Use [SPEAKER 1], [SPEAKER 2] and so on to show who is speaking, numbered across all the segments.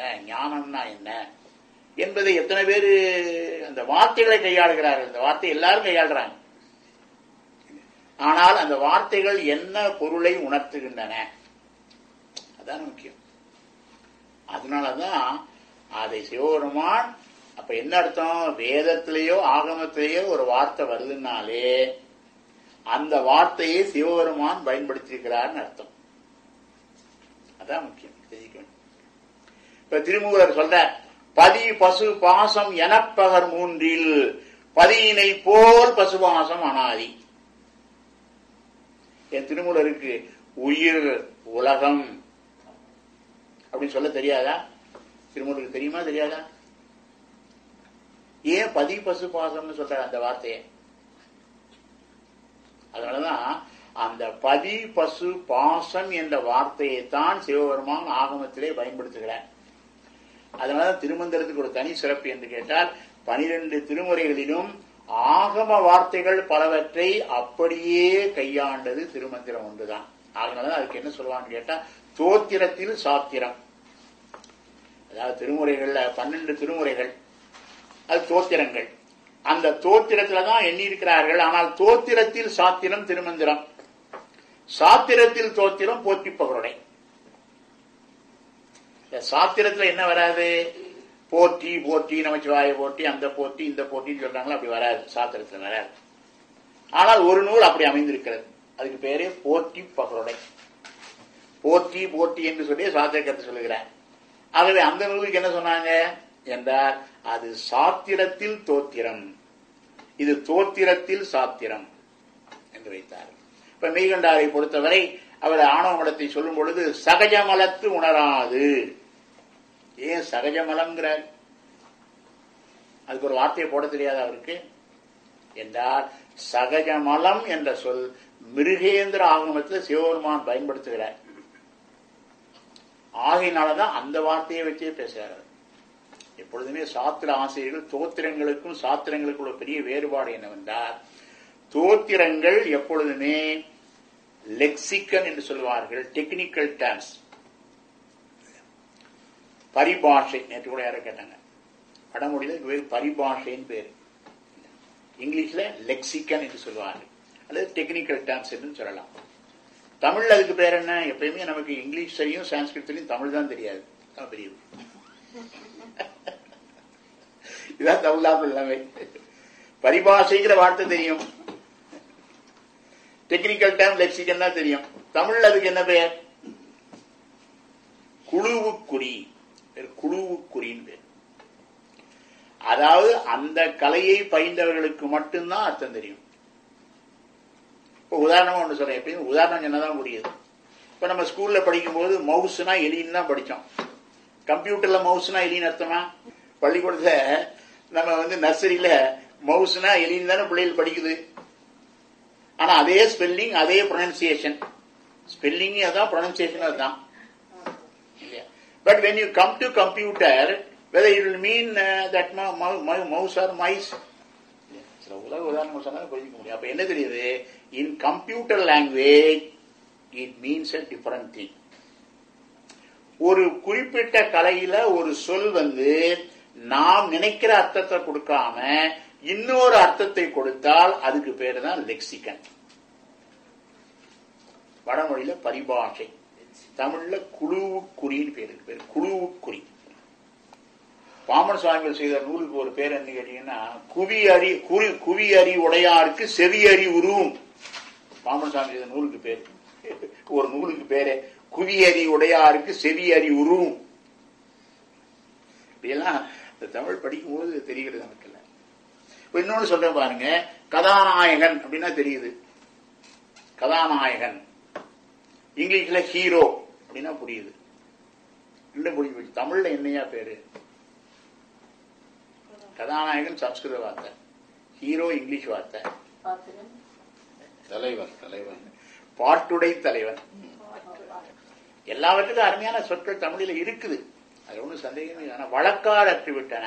[SPEAKER 1] ஞானம்னா என்ன என்பதை எத்தனை பேர் அந்த வார்த்தைகளை கையாளுகிறார்கள். இந்த வார்த்தை எல்லாரும் கையாளுறாங்க. ஆனால் அந்த வார்த்தைகள் என்ன பொருளை உணர்த்துகின்றன, அதான் முக்கியம். அதனாலதான் அதை சிவபெருமான், அப்ப என்ன அர்த்தம், வேதத்திலேயோ ஆகமத்திலேயோ ஒரு வார்த்தை வருதுன்னாலே அந்த வார்த்தையை சிவபெருமான் பயன்படுத்தியிருக்கிறார் அர்த்தம். அதான் முக்கியம். இப்ப திருமூலர் சொல்ற பதி பசு பாசம் எனப்பகர் மூன்றில் பதியினை போல் பசுபாசம் அனாதி. என் திருமூலருக்கு உயிர் உலகம் அப்படின்னு சொல்ல தெரியாதா? திருமூலருக்கு தெரியுமா தெரியாதா? ஏன் பதி பசு பாசம்னு சொல்ற அந்த வார்த்தையை? அதனாலதான் அந்த பதி பசு பாசம் என்ற வார்த்தையை தான் சிவபெருமான் ஆகமத்திலே பயன்படுத்துகிறார். அதனாலதான் திருமந்திரத்துக்கு ஒரு தனி சிறப்பு என்று கேட்டால் 12 திருமுறைகளிலும் ஆகம வார்த்தைகள் பலவற்றை அப்படியே கையாண்டது திருமந்திரம் ஒன்றுதான். அதனாலதான் அதுக்கு என்ன சொல்லுவான்னு கேட்டா தோத்திரத்தில் சாத்திரம். அதாவது திருமுறைகள்ல 12 திருமுறைகள், அது தோத்திரங்கள். அந்த தோத்திரத்துலதான் எண்ணி இருக்கிறார்கள். ஆனால் தோத்திரத்தில் சாத்திரம் திருமந்திரம், சாத்திரத்தில் தோத்திரம் போற்றி பகருடை. சாத்திரத்துல என்ன வராது? போற்றி போற்றி நமச்சிவாய போற்றி, அந்த போற்றி இந்த போற்றின்னு சொல்றாங்களா, அப்படி வராது. சாத்திரத்துல வராது. ஆனால் ஒரு நூல் அப்படி அமைந்திருக்கிறது. அதுக்கு பேரே போற்றி பகருடை. போற்றி போற்றி என்று சொல்லி சாத்திரத்தை சொல்லுகிறார். ஆகவே அந்த நூலுக்கு என்ன சொன்னாங்க என்றால் அது சாத்திரத்தில் தோத்திரம், இது தோத்திரத்தில் சாத்திரம் என்று வைத்தார். இப்ப மெய்கண்டாரை பொறுத்தவரை அவர் ஆணவ மலத்தை சொல்லும் பொழுது சகஜமலத்து உணராது. ஏன் சகஜமலம்ங்கிறார்? அதுக்கு ஒரு வார்த்தையை போட தெரியாது அவருக்கு என்றால் சகஜமலம் என்ற சொல் மிருகேந்திர ஆகமத்தில் சிவபெருமான் பயன்படுத்துகிறார். ஆகையினாலதான் அந்த வார்த்தையை வச்சே பேசுகிறார். எப்பொழுதுமே சாத்திர ஆசிரியர்கள் தோத்திரங்களுக்கும் சாத்திரங்களுக்கும் உள்ள பெரிய வேறுபாடு என்னவென்றால், தோத்திரங்கள் எப்பொழுதுமே லெக்சிக்கன் என்று சொல்வார்கள், டெக்னிக்கல் டேர்ம்ஸ், பரிபாஷை. நேற்று கூட யாரும் கேட்டாங்க, வடமொழியில வேறு பரிபாஷைன்னு பேரு, இங்கிலீஷ்ல லெக்சிக்கன் என்று சொல்வார்கள், அல்லது டெக்னிக்கல் டேர்ம்ஸ் என்று சொல்லலாம். தமிழ்ல அதுக்கு பேர் என்ன? எப்பயுமே நமக்கு இங்கிலீஷ் தெரியும், சான்ஸ்கிரிட் தெரியும், தமிழ் தான் தெரியாது. பெரிய இதான் தமிழ்நாடு எல்லாமே. பரிபாஷைங்கிற வார்த்தை தெரியும், டெக்னிக்கல் டேர்ம் லெக்சிக்கன் தான் தெரியும். தமிழ்ல அதுக்கு என்ன பெயர்? குழுவுக்குறி. குழுவுக்குறின்னு பேர். அதாவது அந்த கலையை பயின்றவர்களுக்கு மட்டும்தான் அர்த்தம் தெரியும். இப்ப உதாரணமா ஒண்ணு சொல்றேன், எப்பயும் உதாரணம் என்னதான் முடியுது. இப்ப நம்ம ஸ்கூல்ல படிக்கும் போது மவுஸ்னா எலின்னு தான் படிச்சோம். கம்ப்யூட்டர்ல மவுஸ்னா எலின்னு அர்த்தமா? பள்ளிக்கூடத்துல நம்ம நர்சரியில மவுஸ்னா எலின்னு தானே பிள்ளைகள் படிக்குது. ஆனா அதே ஸ்பெல்லிங், அதே ப்ரொனன்சியேஷன், ஸ்பெல்லிங் அதான், ப்ரொனன்சியேஷன் அதுதான். But when you come to computer, whether it will mean that mouse or mice, சில உலக உதாரணம் சொன்னா புரிஞ்சுக்க முடியும். அப்ப என்ன தெரியுது? In computer language, it means a different thing. ஒரு குறிப்பிட்ட கலையில ஒரு சொல் நாம் நினைக்கிற அர்த்தத்தை கொடுக்காம இன்னொரு அர்த்தத்தை கொடுத்தால் அதுக்கு பேரு தான் லெக்சிக்கன். வடமொழியில பரிபாஷை, தமிழ்ல குழுவுக்குறின்னு பேரு. குழுவுக்குறி. பாமன் சுவாமிகள் செய்த நூலுக்கு ஒரு பேர் என்ன கேட்டீங்கன்னா, குவி அறி உடையாருக்கு செவி அறி உருவும். பாமன் சுவாமி செய்த நூலுக்கு பேரு, ஒரு நூலுக்கு பேரு குவி அறி உடையாருக்கு செவி அறி உருவும். இப்படியெல்லாம் தமிழ் படிக்கும் போது தெரிகிறது நமக்கு. இன்னொன்னு சொல்ற பாருங்க, கதாநாயகன் அப்படின்னா தெரியுது. கதாநாயகன் இங்கிலீஷ்ல ஹீரோ அப்படின்னா புரியுது. இன்னும் புரிஞ்சு. தமிழ்ல என்னையா பேரு? கதாநாயகன் சம்ஸ்கிருத வார்த்தை, ஹீரோ இங்கிலீஷ் வார்த்தை. தலைவன், தலைவன், பாட்டுடை தலைவன். எல்லாவற்றுக்கும் அருமையான சொற்கள் தமிழில் இருக்குது, அது ஒன்றும் சந்தேகமே. ஆனா வழக்கால் அற்றுவிட்டன.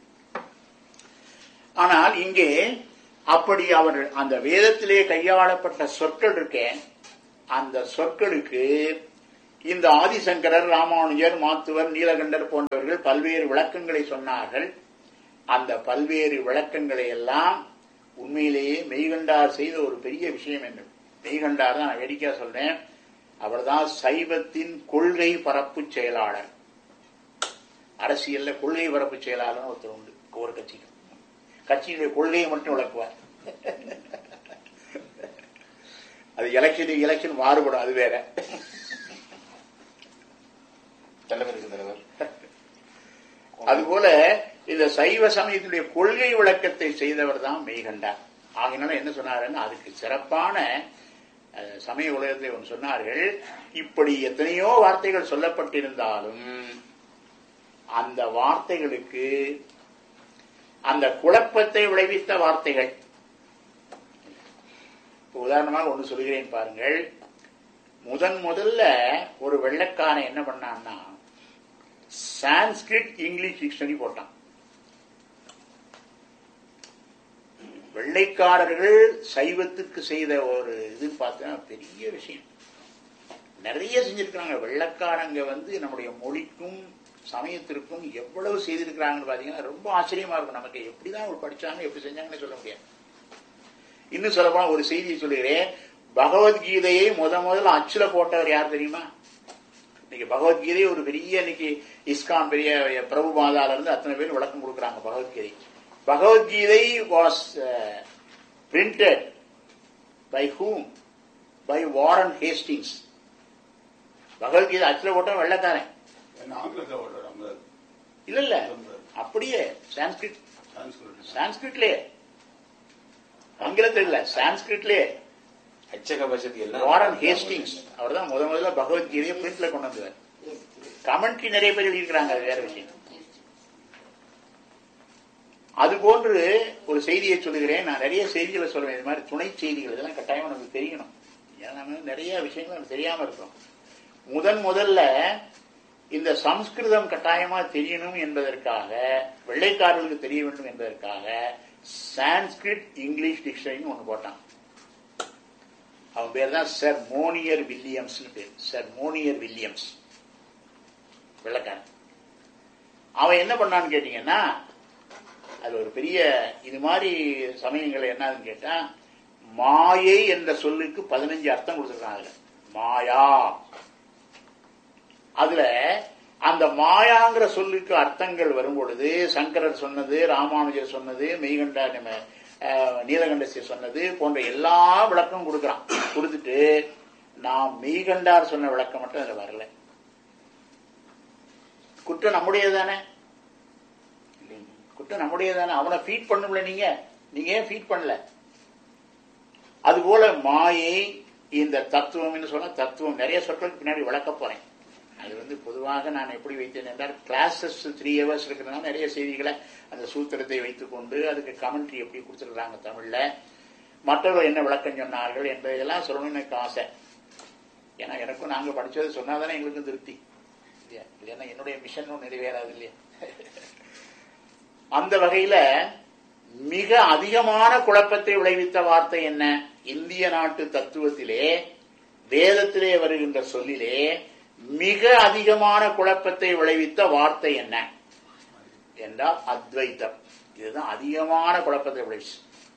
[SPEAKER 1] ஆனால் இங்கே அப்படி அவர் அந்த வேதத்திலே கையாளப்பட்ட சொற்கள் இருக்கே, அந்த சொற்களுக்கு இந்த ஆதிசங்கரர், ராமானுஜர், மாத்துவர், நீலகண்டர் போன்றவர்கள் பல்வேறு விளக்கங்களை சொன்னார்கள். அந்த பல்வேறு விளக்கங்களை எல்லாம் உண்மையிலேயே மெய்கண்டார் செய்த ஒரு பெரிய விஷயம் என்று. மெய்கண்டார் தான் நான் வேடிக்கையா சொல்றேன், அவர்தான் சைவத்தின் கொள்கை பரப்பு செயலாளர். அரசியல்ல கொள்கை பரப்பு செயலாளர் ஒருத்தர் உண்டு ஒவ்வொரு கட்சிக்கும். கட்சியினுடைய கொள்கையை மட்டும் விளக்குவார். அது எலெக்ஷன் மாறுபடும், அது வேற.
[SPEAKER 2] தலைவருக்கு தலைவர்.
[SPEAKER 1] அதுபோல இந்த சைவ சமயத்தினுடைய கொள்கை விளக்கத்தை செய்தவர் தான் மெய்கண்டார். ஆகினால என்ன சொன்னாருன்னா, அதுக்கு சிறப்பான சமய உலகத்தை ஒன்று சொன்னார்கள். இப்படி எத்தனையோ வார்த்தைகள் சொல்லப்பட்டிருந்தாலும் அந்த வார்த்தைகளுக்கு அந்த குழப்பத்தை விளைவித்த வார்த்தைகள். உதாரணமாக ஒன்று சொல்கிறேன் பாருங்கள். முதல்ல ஒரு வெள்ளைக்காரன் என்ன பண்ணான்னா, சான்ஸ்கிரிட் இங்கிலீஷ் டிக்ஷனரி போட்டான். வெள்ளைக்காரர்கள் சைவத்துக்கு செய்த ஒரு இது பார்த்தா பெரிய விஷயம். நிறைய செஞ்சிருக்கிறாங்க. வெள்ளைக்காரங்க நம்முடைய மொழிக்கும் சமயத்திற்கும் எவ்வளவு செய்திருக்கிறாங்கன்னு பாத்தீங்கன்னா ரொம்ப ஆச்சரியமா இருக்கும். நமக்கு எப்படிதான் படிச்சாங்க, எப்படி செஞ்சாங்கன்னு சொல்ல முடியாது. இன்னும் சொல்லப்போனா ஒரு செய்தியை சொல்லுகிறேன். பகவத்கீதையை முதல்ல அச்சுல போட்டவர் யார் தெரியுமா? இன்னைக்கு பகவத்கீதை ஒரு பெரிய இன்னைக்கு இஸ்கான் பெரிய பிரபுபாதால இருந்து அத்தனை பேர் விளக்கம் கொடுக்குறாங்க Bhagavad Gita. Bhagavad Gita was printed by whom? By Warren Hastings. Bhagavad Gita அச்சுல போட்ட வெள்ளக்காரன் இல்ல, அப்படியே சான்ஸ்கிரிட்லயே, ஆங்கிலத்தில் இல்ல, சான்ஸ்கிரிட்லயே. வாரன் ஹேஸ்டிங்ஸ் அவர் தான் முதல்ல பகவத்கீதையை பிரிண்ட்ல கொண்டு வந்தவர். கமெண்ட்ரி நிறைய பேர் எழுதியிருக்கிறாங்க, அது வேற விஷயம். அதுபோன்று ஒரு செய்தியை சொல்லுகிறேன். நான் நிறைய செய்திகளை சொல்லுவேன். இது மாதிரி துணை செய்திகள் இதெல்லாம் கட்டாயமா நமக்கு தெரியணும். ஏன்னா நம்ம நிறைய விஷயங்கள் நமக்கு தெரியாம இருக்கிறோம். முதல்ல இந்த சம்ஸ்கிருதம் கட்டாயமா தெரியணும் என்பதற்காக, வெள்ளைக்காரர்களுக்கு தெரிய வேண்டும் என்பதற்காக சான்ஸ்கிரிட் இங்கிலீஷ் டிக்ஷனரின்னு ஒண்ணு போட்டான். அவன் பேர் தான் சர் மோனியர் வில்லியம்ஸ் பேர். சர் மோனியர் வில்லியம்ஸ் வெள்ளைக்காரன். அவன் என்ன பண்ணான்னு கேட்டீங்கன்னா, அது ஒரு பெரிய இது மாதிரி சமயங்கள் என்னதுன்னு கேட்டா, மாயை என்ற சொல்லுக்கு 15 அர்த்தம் கொடுத்திருக்காங்க. மாயா, அதுல அந்த மாயாங்கிற சொல்லுக்கு அர்த்தங்கள் வரும் பொழுது சங்கரர் சொன்னது, ராமானுஜர் சொன்னது, மெய்கண்டார் நீலகண்டசியர் சொன்னது போன்ற எல்லா விளக்கம் கொடுக்கறான். கொடுத்துட்டு நான் மெய்கண்டார் சொன்ன விளக்கம் மட்டும் அதுல வரல. குற்றம் நம்முடையதானே, குற்றம் நம்முடையதானே. அவனை ஃபீட் பண்ணும்ல, நீங்க ஏன் ஃபீட் பண்ணல? அதுபோல மாயை, இந்த தத்துவம் சொன்ன தத்துவம் நிறைய சொற்களுக்கு பின்னாடி விளக்க போறேன். அது பொதுவாக நான் எப்படி வைத்தேன் என்றால், கிளாஸஸ் 3 hours இருக்கிறதுனால நிறைய செய்திகளை அந்த சூத்திரத்தை வைத்துக் கொண்டு அதுக்கு கமெண்ட்ரி எப்படி கொடுத்துருக்காங்க தமிழ்ல, மற்றவர்கள் என்ன விளக்கம் சொன்னார்கள் என்பதெல்லாம் சொல்லணும்னு எனக்கு ஆசை. ஏன்னா எனக்கும் நாங்க படிச்சது சொன்னாதானே எங்களுக்கும் திருப்தி இல்லையா? இல்லைன்னா என்னுடைய மிஷனும் நிறைவேறாது இல்லையா? அந்த வகையில மிக அதிகமான குழப்பத்தை விளைவித்த வார்த்தை என்ன? இந்திய நாட்டு தத்துவத்திலே, வேதத்திலே வருகின்ற சொல்லிலே மிக அதிகமான குழப்பத்தை விளைவித்த வார்த்தை என்ன என்றால் அத்வைதம். இதுதான் அதிகமான குழப்பத்தை விளைவிச்சு.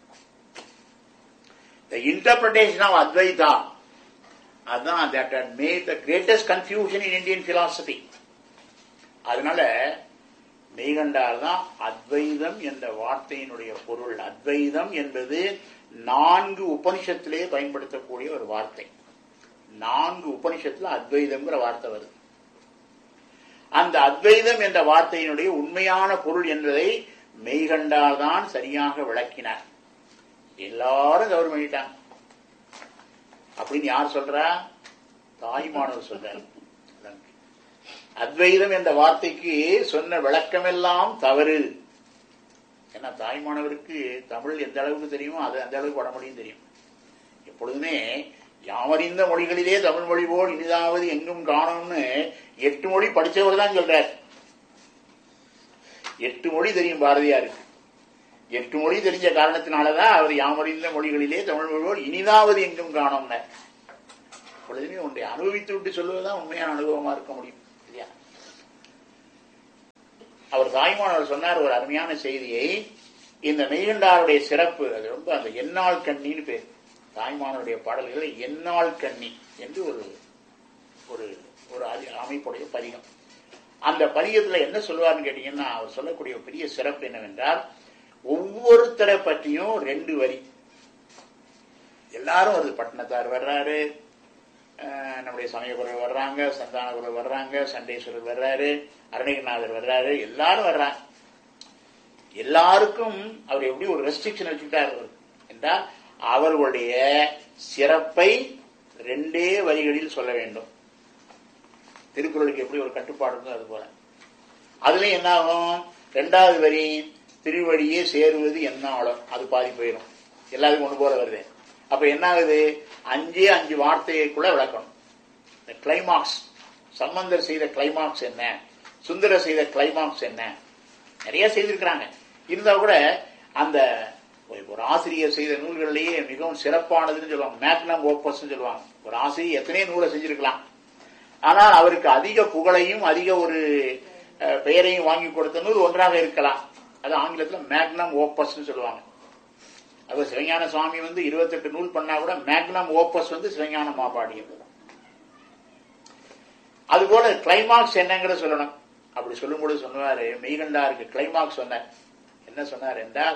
[SPEAKER 1] The interpretation of Advaita, அதுதான் that had made the greatest confusion in Indian philosophy. அதனால மெய்கண்டார் தான் அத்வைதம் என்ற வார்த்தையினுடைய பொருள். அத்வைதம் என்பது 4 உபனிஷத்திலே பயன்படுத்தக்கூடிய ஒரு வார்த்தை. 4 உபனிஷத்துல அத்வைதம்ங்கிற வார்த்தை வருது. அந்த அத்வைதம் என்ற வார்த்தையினுடைய உண்மையான பொருள் என்பதை மெய்கண்டார் தான் சரியாக விளக்கினார். எல்லாரும் தவறு பண்ணிட்டாங்க அப்படின்னு யார் சொல்றா? தாய்மானவர் சொல்றார். அத்வைதம் என்ற வார்த்தைக்கு சொன்ன விளக்கமெல்லாம் தவறு. ஏன்னா தாய்மானவருக்கு தமிழ் எந்த அளவுக்கு தெரியுமோ அது அந்த அளவுக்கு வடமொழியும் தெரியும். எப்பொழுதுமே யாமறிந்த மொழிகளிலே தமிழ் மொழி போல் இனிதாவது எங்கும் காணும்னு 8 மொழி படிச்சவர் தான் சொல்றார். 8 மொழி தெரியும் பாரதியாருக்கு. 8 மொழி தெரிஞ்ச காரணத்தினாலதான் அவர் யாமறிந்த மொழிகளிலே தமிழ் மொழி போல் இனிதாவது எங்கும் காணோம்னார். எப்பொழுதுமே ஒன்றை அனுபவித்து விட்டு சொல்லுவதுதான் உண்மையான அனுபவமா இருக்க முடியும் இல்லையா? அவர் தாய்மானவர் சொன்னார் ஒரு அருமையான செய்தியை. இந்த மெய்கண்டாருடைய சிறப்பு அது ரொம்ப அந்த எந்நாள் கண்ணின்னு பேர். தாய்மானவருடைய பாடல்கள் எந்நாள் கண்ணி என்று ஒரு ஒரு ஒரு அமைப்புடைய பதிகம். அந்த பதிகத்துல என்ன சொல்லுவார்னு கேட்டீங்கன்னா, அவர் சொல்லக்கூடிய பெரிய சிறப்பு என்னவென்றால், ஒவ்வொருத்தரை பற்றியும் 2 வரி. எல்லாரும் வருது. பட்டினத்தார் வர்றாரு, நம்முடைய சமயகுரல் வர்றாங்க, சந்தானகுரல் வர்றாங்க, சண்டேஸ்வரர் வர்றாரு, அருணகிரிநாதர் வர்றாரு, எல்லாரும் வர்றாங்க. எல்லாருக்கும் அவர் எப்படி ஒரு ரெஸ்ட்ரிக்ஷன் வச்சுக்கிட்டார் என்றால், அவர்களுடைய சிறப்பை 2 வரிகளில் சொல்ல வேண்டும். திருக்குறளுக்கு எப்படி ஒரு கட்டுப்பாடு இருந்தோ அது போல. அதுல என்ன ஆகும், 2வது வரி திருவடியே சேருவது என்னாலும், அது பாதி போயிடும். எல்லாருக்கும் ஒண்ணு போல வருது. அப்ப என்ன ஆகுது, 5 வார்த்தைக்குள்ள விளக்கணும். இந்த கிளைமாக்ஸ், சம்பந்தர் செய்த கிளைமாக்ஸ் என்ன, சுந்தரர் செய்த கிளைமாக்ஸ் என்ன, நிறைய செய்திருக்கிறாங்க. இருந்தா கூட அந்த ஒரு ஆசிரியர் செய்த நூல்களிலேயே மிகவும் சிறப்பானதுன்னு சொல்லுவாங்க, மேக்னம் ஓப்பஸ் சொல்லுவாங்க. ஒரு ஆசிரியர் எத்தனையோ நூலை செஞ்சிருக்கலாம், ஆனால் அவருக்கு அதிக புகழையும் அதிக ஒரு பெயரையும் வாங்கி கொடுத்த நூல் ஒன்றாக இருக்கலாம். அது ஆங்கிலத்தில் மேக்னம் ஓப்பஸ் சொல்லுவாங்க. அது சிவஞான சுவாமி 28 நூல் பண்ணா கூட மேக்னம் ஓப்பஸ் சிவஞான மாபாடியம். அதுபோல கிளைமாக்ஸ் என்னங்கிற சொல்லணும். அப்படி சொல்லும்போது சொன்னாரு, மெய்கண்டாருக்கு கிளைமாக்ஸ் சொன்னார். என்ன சொன்னார் என்றால்,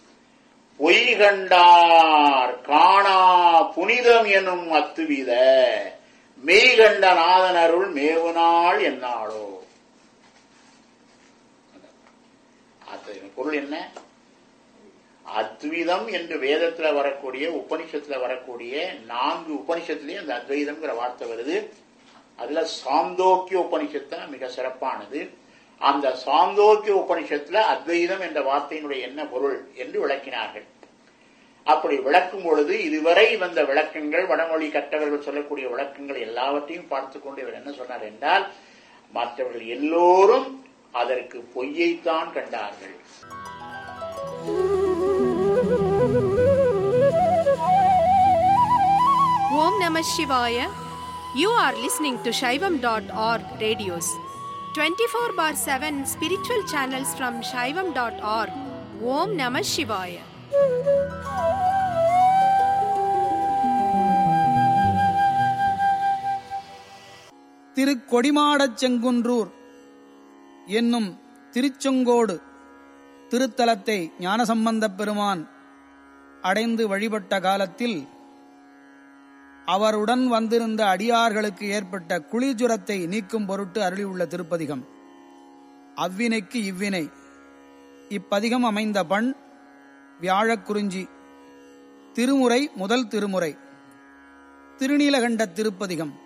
[SPEAKER 1] பொய்கண்டார் காணா புனிதம் எனும் அத்துவித மெய்கண்ட நாதன் அருள் மேவு நாள் என்னாளோ. பொருள் என்ன, அத்வைதம் என்று வேதத்துல வரக்கூடிய உபனிஷத்துல வரக்கூடிய 4 உபனிஷத்துலயும் அந்த அத்வைதம்ங்கிற வார்த்தை வருது. அதுல சாந்தோக்கிய உபனிஷத்து மிக சிறப்பானது. அந்த சாந்தோக்கிய உபனிஷத்துல அத்வைதம் என்ற வார்த்தையினுடைய என்ன பொருள் என்று விளக்கினார்கள். அப்படி விளக்கும் பொழுது இதுவரை வந்த விளக்கங்கள், வடமொழி கற்றவர்கள் சொல்லக்கூடிய விளக்கங்கள் எல்லாவற்றையும் பார்த்து கொண்டு இவர் என்ன சொன்னார் என்றால், மற்றவர்கள் எல்லோரும் அதற்கு பொய்யைத்தான் கண்டார்கள்.
[SPEAKER 3] Om Namah Shivaya. You are listening to Shaivam.org radios. 24/7 spiritual channels from Shaivam.org. Om Namah Shivaya.
[SPEAKER 4] திருக்கொடிமாடச் Sengundrur என்னும் திருச்செங்கோடு திருத்தலத்தை ஞானசம்பந்தப் பெருமான் அடைந்து வழிபட்ட காலத்தில் அவருடன் வந்திருந்த அடியார்களுக்கு ஏற்பட்ட குளிர்ஜுரத்தை நீக்கும் பொருட்டு அருளியுள்ள திருப்பதிகம். அவ்வினைக்கு இவ்வினை. இப்பதிகம் அமைந்த பண் வியாழக்குறிஞ்சி. திருமுறை முதல் திருமுறை. திருநீலகண்ட திருப்பதிகம்.